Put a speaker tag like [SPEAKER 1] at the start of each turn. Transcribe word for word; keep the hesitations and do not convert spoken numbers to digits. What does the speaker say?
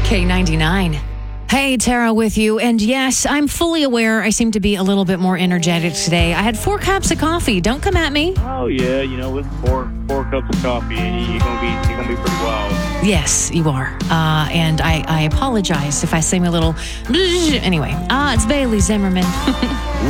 [SPEAKER 1] K ninety-nine. Hey, Tara with you. And yes, I'm fully aware I seem to be a little bit more energetic today. I had four cups of coffee. Don't come at me.
[SPEAKER 2] Oh yeah, you know, with four four cups of coffee, you're gonna be you're gonna be pretty wild.
[SPEAKER 1] Yes, you are. Uh, and I, I apologize if I seem a little... Anyway, uh, it's Bailey Zimmerman.